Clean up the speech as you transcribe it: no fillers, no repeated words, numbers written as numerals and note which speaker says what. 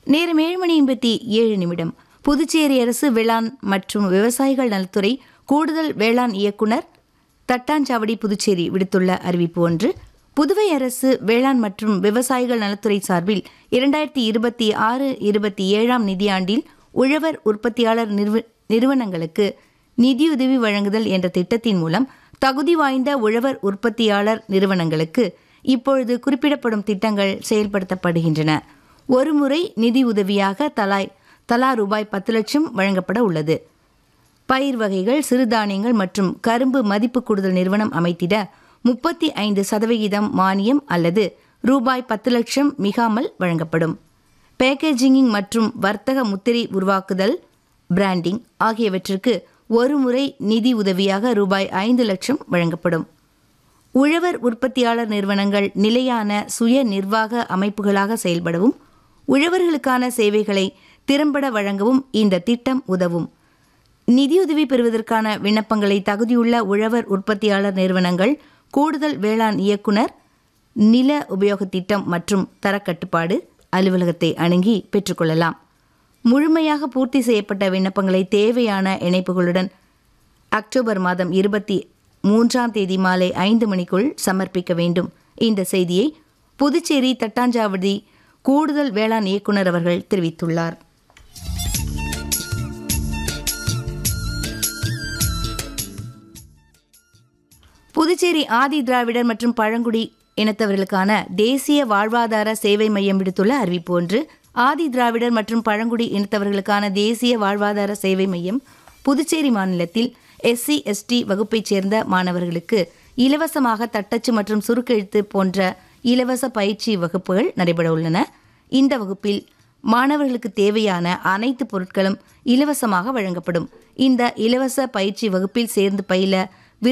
Speaker 1: நேரம் 7:57. புதுச்சேரி அரசு வேளாண் மற்றும் விவசாயிகள் நலத்துறை கூடுதல் வேளாண் இயக்குனர் தட்டாஞ்சாவடி புதுச்சேரி விடுத்துள்ள அறிவிப்பு ஒன்று. புதுவை அரசு வேளாண் மற்றும் விவசாயிகள் நலத்துறை சார்பில் 2026-27 நிதியாண்டில் உழவர் உற்பத்தியாளர் நிறுவனங்களுக்கு நிதியுதவி வழங்குதல் என்ற திட்டத்தின் மூலம் தகுதி வாய்ந்த உழவர் உற்பத்தியாளர் நிறுவனங்களுக்கு இப்பொழுது குறிப்பிடப்படும் திட்டங்கள் செயல்படுத்தப்படுகின்றன. ஒருமுறை நிதி உதவியாக தலா ரூபாய் 10 லட்சம் வழங்கப்பட உள்ளது. பயிர் வகைகள், சிறுதானியங்கள் மற்றும் கரும்பு மதிப்பு கூடுதல் நிறுவனம் அமைத்திட 35% மானியம் அல்லது ரூபாய் 10 லட்சம் மிகாமல் வழங்கப்படும். பேக்கேஜிங் மற்றும் வர்த்தக முத்திரை உருவாக்குதல், பிராண்டிங் ஆகியவற்றிற்கு ஒருமுறை நிதி உதவியாக ரூபாய் 5 லட்சம் வழங்கப்படும். உழவர் உற்பத்தியாளர் நிறுவனங்கள் நிலையான சுய நிர்வாக அமைப்புகளாக செயல்படவும் உழவர்களுக்கான சேவைகளை திறம்பட வழங்கவும் இந்த திட்டம் உதவும். நிதியுதவி பெறுவதற்கான விண்ணப்பங்களை தகுதியுள்ள உழவர் உற்பத்தியாளர் நிறுவனங்கள் கூடுதல் வேளாண் இயக்குனர், நில உபயோக திட்டம் மற்றும் தரக்கட்டுப்பாடு அலுவலகத்தை அணுகி பெற்றுக்கொள்ளலாம். முழுமையாக பூர்த்தி செய்யப்பட்ட விண்ணப்பங்களை தேவையான இணைப்புகளுடன் அக்டோபர் மாதம் 23 மாலை 5 மணிக்குள் சமர்ப்பிக்க வேண்டும். இந்த செய்தியை புதுச்சேரி தட்டாஞ்சாவடி கூடுதல் வேளாண் இயக்குனர் அவர்கள் தெரிவித்துள்ளார். புதுச்சேரி ஆதி திராவிடர் மற்றும் பழங்குடி இனத்தவர்களுக்கான தேசிய வாழ்வாதார சேவை மையம் விடுத்துள்ள அறிவிப்பு ஒன்று. ஆதி திராவிடர் மற்றும் பழங்குடி இனத்தவர்களுக்கான தேசிய வாழ்வாதார சேவை மையம் புதுச்சேரி மாநிலத்தில் SC/ST வகுப்பைச் சேர்ந்த மாணவர்களுக்கு இலவசமாக தட்டச்சு மற்றும் சுருக்கெழுத்து போன்ற இலவச பயிற்சி வகுப்புகள் நடைபெற உள்ளன. இந்த வகுப்பில் மாணவர்களுக்கு தேவையான அனைத்து பொருட்களும் இலவசமாக வழங்கப்படும். இந்த இலவச பயிற்சி வகுப்பில் சேர்ந்து பயில